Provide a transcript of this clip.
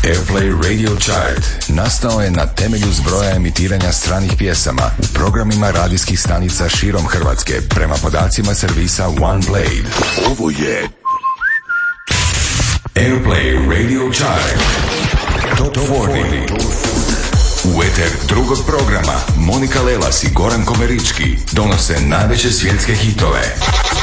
Airplay Radio Chart nastao je na temelju zbroja emitiranja stranih pjesama u programima radijskih stanica širom Hrvatske prema podacima servisa OnePlay. Ovo je Airplay Radio Chart Top 40. U eter drugog programa Monika Lelas i Goran Komerički donose najveće svjetske hitove.